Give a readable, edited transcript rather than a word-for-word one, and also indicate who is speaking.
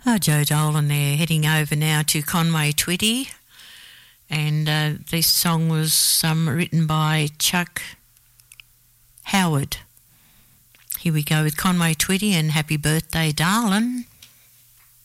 Speaker 1: Oh, Joe Dolan there, heading over now to Conway Twitty. And this song was written by Chuck Howard. Here we go with Conway Twitty and Happy Birthday, Darlin'.